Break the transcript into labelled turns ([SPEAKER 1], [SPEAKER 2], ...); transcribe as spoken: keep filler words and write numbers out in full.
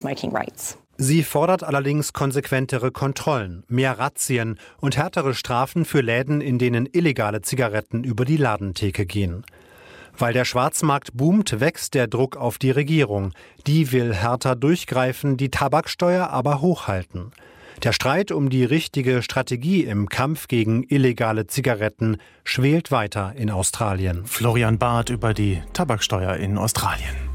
[SPEAKER 1] smoking rates.
[SPEAKER 2] Sie fordert allerdings konsequentere Kontrollen, mehr Razzien und härtere Strafen für Läden, in denen illegale Zigaretten über die Ladentheke gehen. Weil der Schwarzmarkt boomt, wächst der Druck auf die Regierung. Die will härter durchgreifen, die Tabaksteuer aber hochhalten. Der Streit um die richtige Strategie im Kampf gegen illegale Zigaretten schwelt weiter in Australien.
[SPEAKER 3] Florian Barth über die Tabaksteuer in Australien.